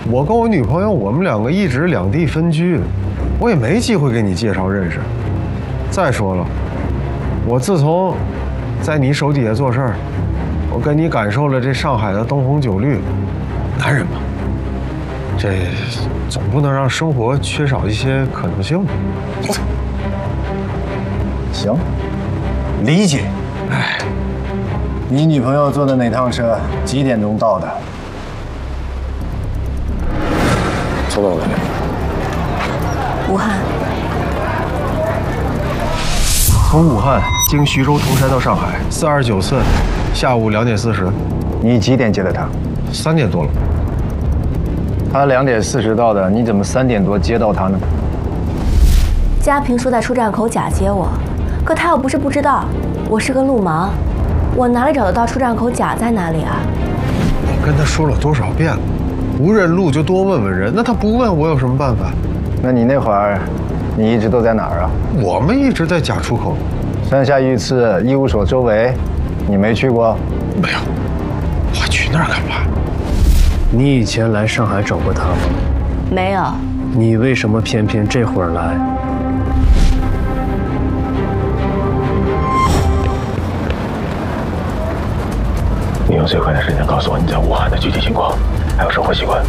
我跟我女朋友，我们两个一直两地分居，我也没机会给你介绍认识。再说了，我自从在你手底下做事儿，我跟你感受了这上海的灯红酒绿。男人嘛，这总不能让生活缺少一些可能性吧？ 行，理解。哎，你女朋友坐的哪趟车？几点钟到的？ 从哪来？ 武汉。 从武汉经徐州通山到上海，429次，下午2点40。 你几点接的他 ？3点多了。 他2点40到的，你怎么3点多接到他呢？ 嘉平说在出站口假接我，可他又不是不知道我是个路盲，我哪里找得到出站口甲在哪里啊？ 我跟他说了多少遍了，不认路就多问问人。那他不问我有什么办法？ 那你那会儿，你一直都在哪儿啊？ 我们一直在甲出口。 山下御赐医务所周围，你没去过？ 没有，我去那儿干嘛？ 你以前来上海找过他吗？ 没有。 你为什么偏偏这会儿来？ 你用最快的时间告诉我你在武汉的具体情况，还有生活习惯。